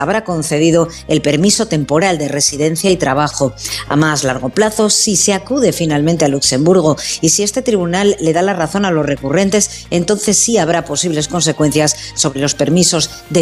habrá concedido el permiso temporal de residencia y trabajo. A más largo plazo, si se acude finalmente a Luxemburgo y si este tribunal le da la razón a los recurrentes, entonces sí habrá posibles consecuencias sobre los permisos de